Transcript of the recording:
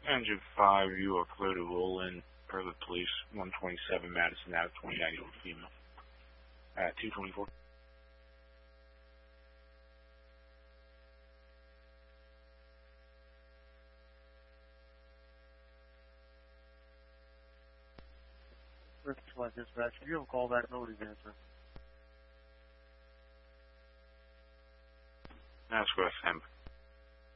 Engine 5, you are clear to roll in per the police. 127 Madison Ave, 2091 female. At 224. Select dispatch. If you have a call back, nobody's answering. That's what I